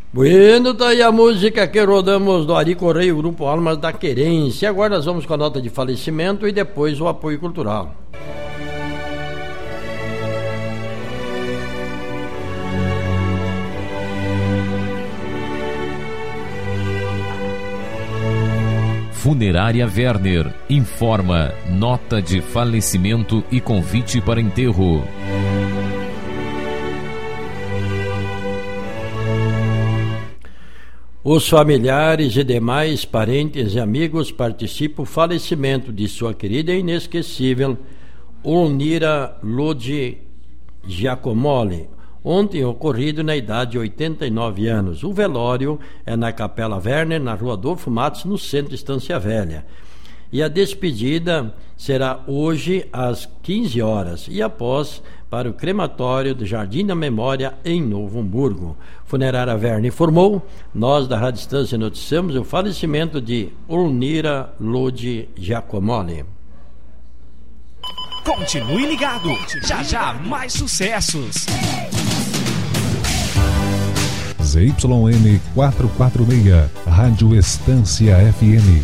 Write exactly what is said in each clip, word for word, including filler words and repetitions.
Bueno, tá aí a música que rodamos do Ari Correia, o Grupo Almas da Querência. Agora nós vamos com a nota de falecimento e depois o apoio cultural. Funerária Werner informa nota de falecimento e convite para enterro. Os familiares e demais parentes e amigos participam do falecimento de sua querida e inesquecível Olnira Lodi Giacomoli, ontem ocorrido na idade de oitenta e nove anos. O velório é na Capela Werner, na Rua Adolfo Matos, no centro de Estância Velha. E a despedida será hoje às quinze horas e após para o crematório do Jardim da Memória em Novo Hamburgo. Funerária Werner informou, nós da Rádio Estância noticiamos o falecimento de Olnira Lodi Giacomoli. Continue ligado, já já mais sucessos. Z Y N quatrocentos e quarenta e seis, Rádio Estância F M.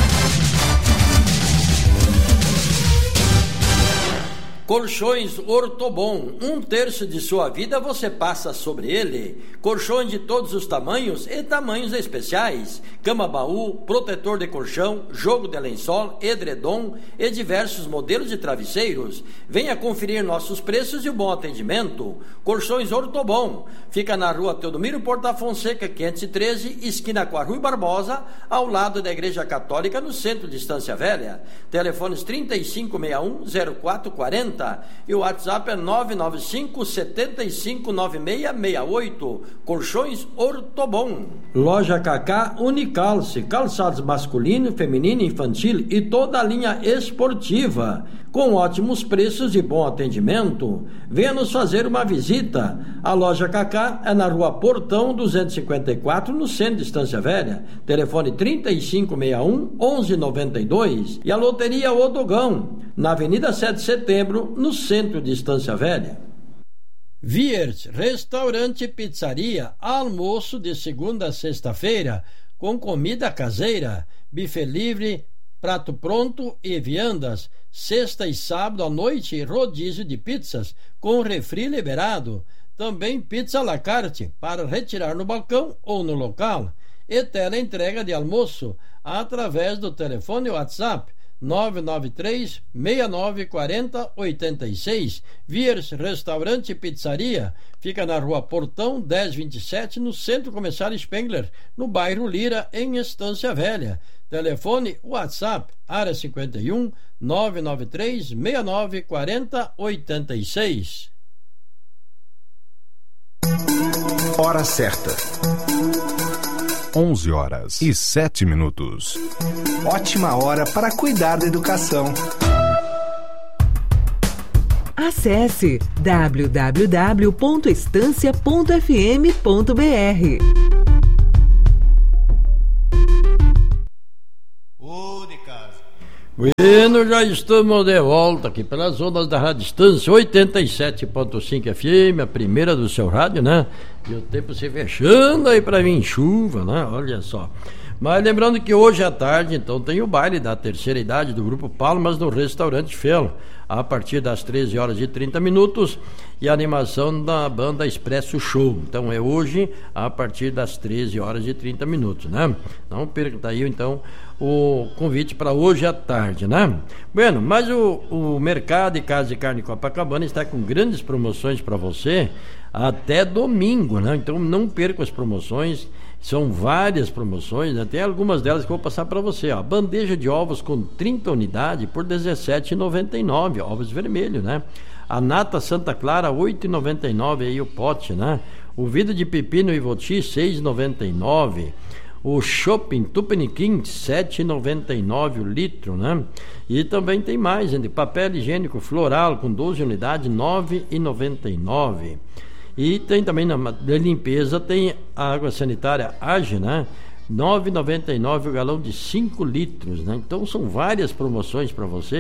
Colchões Ortobon, um terço de sua vida você passa sobre ele. Colchões de todos os tamanhos e tamanhos especiais. Cama-baú, protetor de colchão, jogo de lençol, edredom e diversos modelos de travesseiros. Venha conferir nossos preços e o bom atendimento. Colchões Ortobon, fica na Rua Teodomiro Porta Fonseca, quinhentos e treze, esquina com a Rui Barbosa, ao lado da Igreja Católica, no centro de Estância Velha. Telefones trinta e cinco sessenta e um, zero quatro quarenta e o WhatsApp é nove nove cinco, sete cinco, nove seis seis oito. Colchões Ortobon. Loja Cacá Unicalce, calçados masculino, feminino, infantil e toda a linha esportiva, com ótimos preços e bom atendimento. Venha nos fazer uma visita. A Loja Cacá é na Rua Portão duzentos e cinquenta e quatro, no centro de Estância Velha. Telefone trinta e cinco sessenta e um, onze noventa e dois. E a Loteria Odogão, na Avenida sete de Setembro, no centro de Estância Velha. Viers, restaurante e pizzaria, almoço de segunda a sexta-feira, com comida caseira, buffet livre, prato pronto e viandas. Sexta e sábado à noite, rodízio de pizzas, com refri liberado. Também pizza à la carte, para retirar no balcão ou no local. E teleentrega de almoço, através do telefone WhatsApp nove nove três, seis nove quatro zero, oito seis. Viers Restaurante e Pizzaria fica na Rua Portão dez vinte e sete, no Centro Comercial Spengler, no bairro Lira, em Estância Velha. Telefone WhatsApp área cinquenta e um, nove nove três, seis nove quatro zero, oito seis. Hora certa. onze horas e sete minutos. Ótima hora para cuidar da educação. Acesse w w w ponto estância ponto f m ponto b r. Bueno, já estamos de volta aqui pelas ondas da Rádio Estância oitenta e sete ponto cinco F M, a primeira do seu rádio, né? E o tempo se fechando aí para vir chuva, né? Olha só. Mas lembrando que hoje à tarde, então, tem o baile da terceira idade do Grupo Palmas no Restaurante Felo, a partir das treze horas e trinta minutos, e a animação da banda Expresso Show. Então é hoje, a partir das treze horas e trinta minutos, né? Não perca daí, então, o convite para hoje à tarde, né? Bueno, mas o, o Mercado de Casa de Carne Copacabana está com grandes promoções para você até domingo, né? Então não perca as promoções. São várias promoções, né? Tem algumas delas que eu vou passar para você. Ó. Bandeja de ovos com trinta unidades por dezessete reais e noventa e nove centavos, ovos vermelhos, né? A nata Santa Clara, oito reais e noventa e nove centavos, aí o pote, né? O vidro de pepino Ivoti, seis reais e noventa e nove centavos. O shopping Tupiniquim, sete reais e noventa e nove centavos o litro, né? E também tem mais, gente. Papel higiênico floral com doze unidades, nove reais e noventa e nove centavos. E tem também na limpeza, tem a água sanitária Age, né? nove reais e noventa e nove centavos o galão de cinco litros, né? Então são várias promoções para você.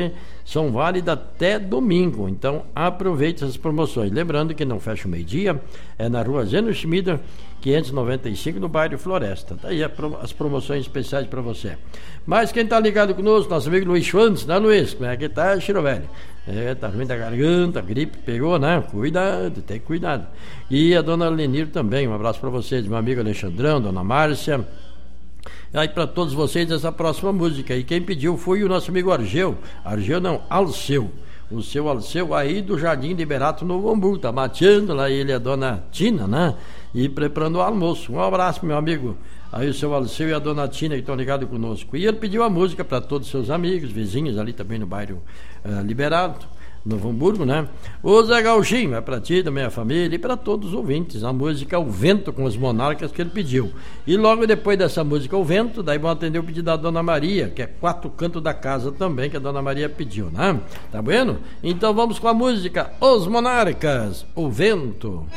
são válidas até domingo, então aproveite essas promoções. Lembrando que não fecha o meio-dia, é na rua Zeno Schmieder, quinhentos e noventa e cinco, no bairro Floresta. Tá aí as promoções especiais para você. Mas quem tá ligado conosco, nosso amigo Luiz Schwantz, né, Luiz? Como é que tá, Chiro Velho? É, tá ruim da garganta, gripe pegou, né? Cuidado, tem cuidado. E a dona Lenir também, um abraço para vocês, meu amigo Alexandrão, dona Márcia. Aí para todos vocês essa próxima música. E quem pediu foi o nosso amigo Argeu. Argeu não, Alceu. O seu Alceu aí do Jardim de Berato, Novo Hamburgo. Tá mateando lá ele e a dona Tina, né? E preparando o almoço. Um abraço, meu amigo. Aí o seu Alceu e a dona Tina que estão ligados conosco. E ele pediu a música para todos os seus amigos, vizinhos ali também no bairro uh, Liberato, Novo Hamburgo, né? O Zé Gauchinho, é para ti, da minha família e para todos os ouvintes. A música O Vento com os Monarcas que ele pediu. E logo depois dessa música O Vento, daí vão atender o pedido da Dona Maria, que é Quatro Cantos da Casa também, que a Dona Maria pediu, né? Tá bueno? Então vamos com a música Os Monarcas, O Vento.